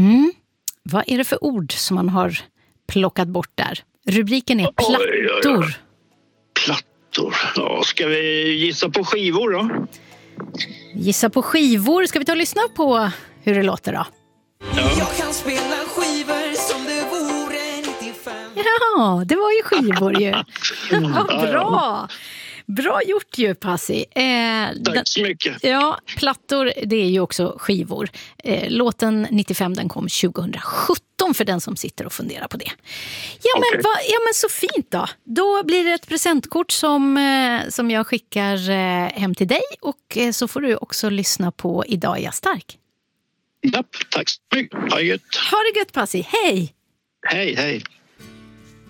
Vad är det för ord som man har plockat bort där? Rubriken är plattor. Oj. Plattor. Ja, ska vi gissa på skivor då? Gissa på skivor. Ska vi ta och lyssna på hur det låter då? Ja. Jag kan spela skivor som det vore 95. Ja, det var ju skivor ju. Vad bra. Bra gjort ju, Pasi. Tack så mycket. Ja, plattor, det är ju också skivor. Låten 95, den kom 2017 för den som sitter och funderar på det. Ja, men, men så fint då. Då blir det ett presentkort som jag skickar hem till dig. Och så får du också lyssna på Idag är jag stark. Ja, tack så mycket. Ha det gött. Ha det gött, Pasi. Hej! Hej, hej.